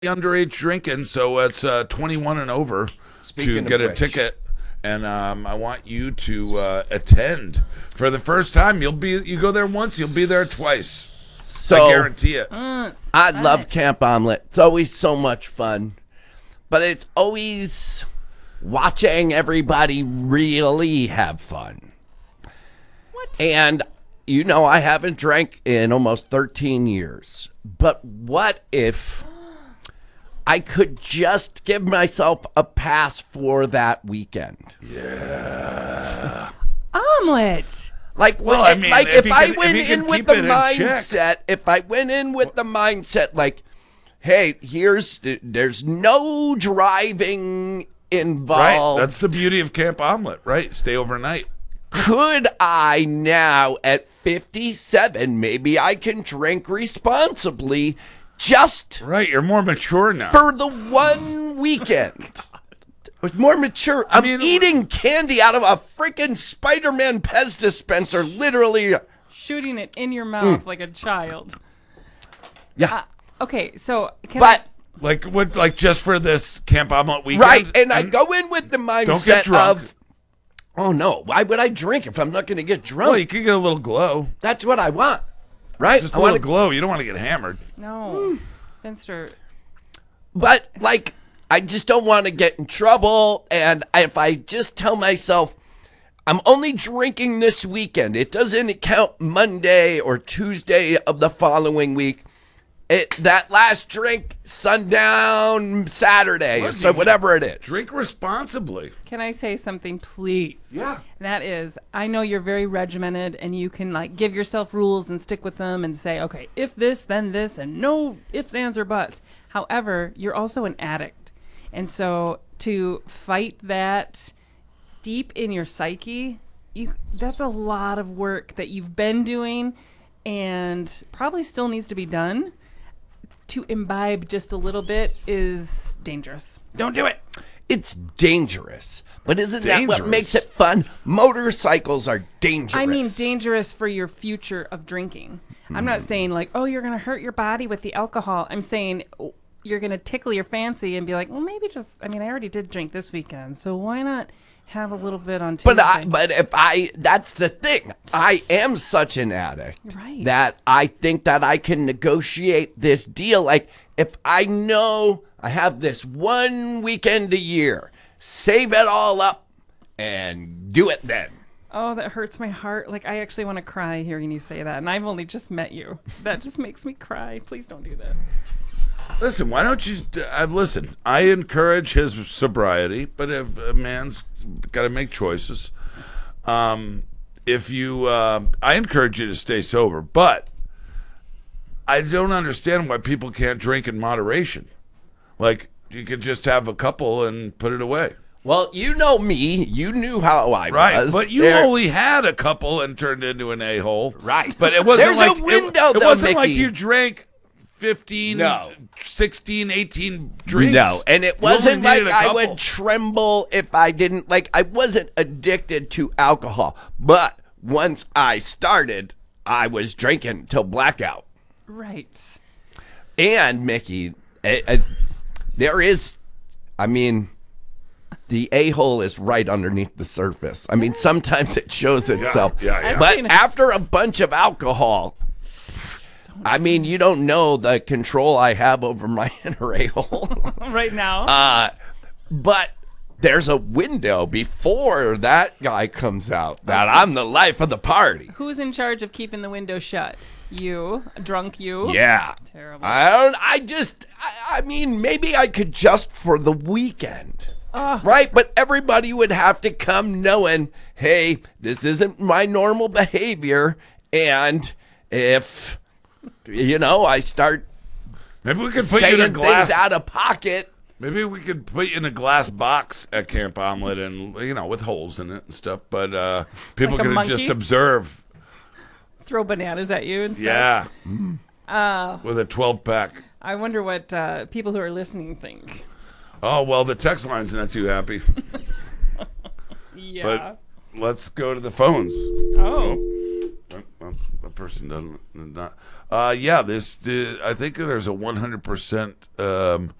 underage drinking, so it's 21 and over Speaking to of get a which. ticket. And I want you to attend for the first time. You go there once, you'll be there twice. I So guarantee it. I love Camp Omelet. It's always so much fun, but it's always watching everybody really have fun. What? And I haven't drank in almost 13 years. But what if I could just give myself a pass for that weekend? Omelet. Like, Well, I mean, if I went you can in with keep the it in mindset, like, hey, there's no driving Right? involved. That's the beauty of Camp Omelet, right? Stay overnight. Could I now at 57, maybe I can drink responsibly just Right, you're more mature now. for the one weekend? It's more mature. I'm mean, eating candy out of a freaking Spider-Man Pez dispenser, literally. Shooting it in your mouth like a child. Yeah. Okay, so But Like what? Like just for this Camp Omelet weekend? right, and I go in with the mindset drunk. of, oh no, why would I drink if I'm not going to get drunk? Well, you can get a little glow. That's what I want, right? Just I a want little glow. You don't want to get hammered. no. Finster. But like, I just don't want to get in trouble. And if I just tell myself, I'm only drinking this weekend, it doesn't count Monday or Tuesday of the following week. That last drink, sundown Saturday, or so whatever it is. Drink responsibly. Can I say something, please? Yeah. That is, I know you're very regimented and you can like give yourself rules and stick with them and say, okay, if this, then this, and no ifs, ands, or buts. However, you're also an addict. And so to fight that deep in your psyche, that's a lot of work that you've been doing and probably still needs to be done. To imbibe just a little bit is dangerous. Don't do it. It's dangerous. But isn't that what Dangerous? makes it fun? Motorcycles are dangerous. I mean, dangerous for your future of drinking. I'm not saying like, oh, you're going to hurt your body with the alcohol. I'm saying you're going to tickle your fancy and be like, well, maybe I already did drink this weekend, so why not have a little bit on Tuesday? But that's the thing. I am such an addict Right. that I think that I can negotiate this deal. Like, if I know I have this one weekend a year, save it all up and do it then. Oh, that hurts my heart. Like, I actually want to cry hearing you say that, and I've only just met you. That just makes me cry. Please don't do that. Listen, why don't you listen? I encourage his sobriety, but if a man's got to make choices, if you, I encourage you to stay sober, but I don't understand why people can't drink in moderation. Like you could just have a couple and put it away, Well, you know me. You knew how I right? was. But you There- only had a couple and turned into an a-hole, Right. But it wasn't There's like a window, It though, wasn't like Mickey. you drank 15, No. 16, 18 drinks. No, and it You only wasn't like needed a I couple. would tremble if I didn't, like, I wasn't addicted to alcohol. But once I started, I was drinking till blackout. Right. And, Mickey, there is, I mean, the a-hole is right underneath the surface. I mean, sometimes it shows itself. yeah. But I've seen- after a bunch of alcohol, I mean, you don't know the control I have over my inner a-hole. Right now. But there's a window before that guy comes out that I'm the life of the party. Who's in charge of keeping the window shut? You, drunk you. Yeah. Terrible. I mean, maybe I could just for the weekend. Right? But everybody would have to come knowing, hey, this isn't my normal behavior. And if, I start Maybe we could put you in a saying glass. things out of pocket. Maybe we could put you in a glass box at Camp Omelet, and with holes in it and stuff. But people Like a could just monkey? observe. Throw bananas at you and stuff. Yeah. With a 12-pack. I wonder what people who are listening think. Oh well, the text line's not too happy. Yeah. But let's go to the phones. Oh. Well, person doesn't not. Yeah, I think there's a 100%